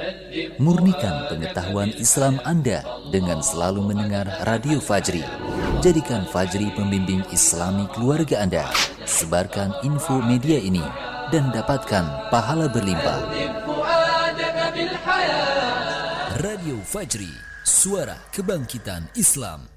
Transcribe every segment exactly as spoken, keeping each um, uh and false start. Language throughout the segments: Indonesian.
Murnikan pengetahuan Islam Anda dengan selalu mendengar Radio Fajri. Jadikan Fajri pembimbing Islami keluarga Anda. Sebarkan info media ini dan dapatkan pahala berlimpah. Radio Fajri, suara kebangkitan Islam.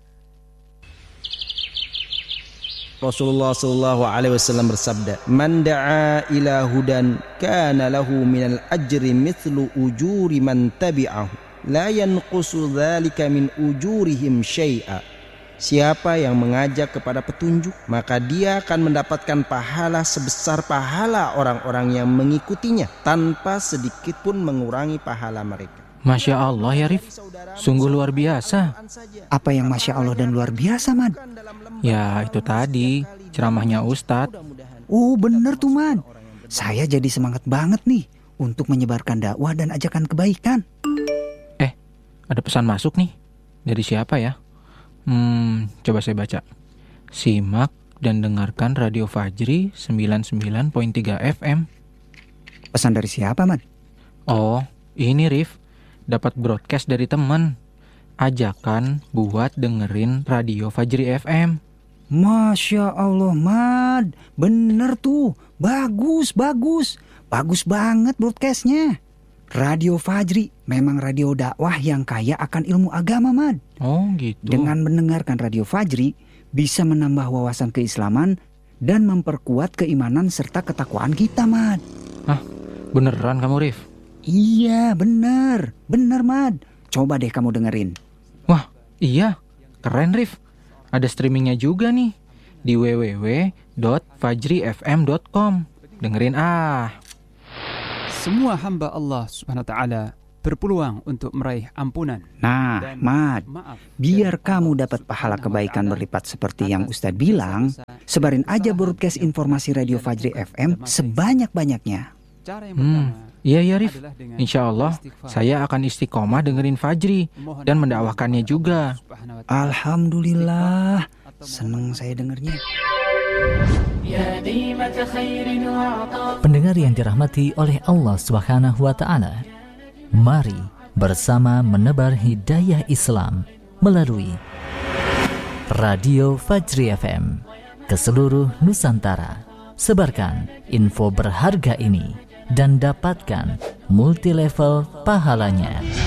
Rasulullah sallallahu alaihi wasallam bersabda, "Man da'a ila hudan kana lahu minal ajri mithlu ujuri man tabi'ahu, la yanqusu dzalika min ujurihim syai'a." Siapa yang mengajak kepada petunjuk, maka dia akan mendapatkan pahala sebesar pahala orang-orang yang mengikutinya, tanpa sedikit pun mengurangi pahala mereka. Masya Allah ya Rif, sungguh luar biasa. Apa yang Masya Allah dan luar biasa, Mad? Ya itu tadi, ceramahnya Ustadz. Oh bener tuh, Mad. Saya jadi semangat banget nih untuk menyebarkan dakwah dan ajakan kebaikan. Eh, ada pesan masuk nih. Dari siapa ya? Hmm, coba saya baca. Simak dan dengarkan Radio Fajri sembilan puluh sembilan koma tiga F M. Pesan dari siapa, Mad? Oh, ini Rif. Dapat broadcast dari teman. Ajakan buat dengerin Radio Fajri F M. Masya Allah, Mad. Bener tuh. Bagus, bagus. Bagus banget broadcastnya. Radio Fajri memang radio dakwah yang kaya akan ilmu agama, Mad. Oh gitu. Dengan mendengarkan Radio Fajri, bisa menambah wawasan keislaman dan memperkuat keimanan serta ketakwaan kita, Mad. Hah? Beneran kamu, Rif? Iya, bener. Bener, Mad. Coba deh kamu dengerin. Wah, iya. Keren, Rif. Ada streamingnya juga nih di w w w dot fajri f m dot com. Dengerin ah. Semua hamba Allah Subhanahu wa taala berpeluang untuk meraih ampunan. Nah, Mad, biar kamu dapat pahala kebaikan berlipat seperti yang Ustadz bilang, sebarin aja broadcast informasi Radio Fajri F M sebanyak-banyaknya. Hmm, iya ya Rif. Insya Allah saya akan istiqomah dengerin Fajri dan mendakwahkannya juga. Alhamdulillah, senang saya dengernya. Pendengar yang dirahmati oleh Allah Subhanahu wa taala, mari bersama menebar hidayah Islam melalui Radio Fajri F M ke seluruh Nusantara. Sebarkan info berharga ini dan dapatkan multi level pahalanya.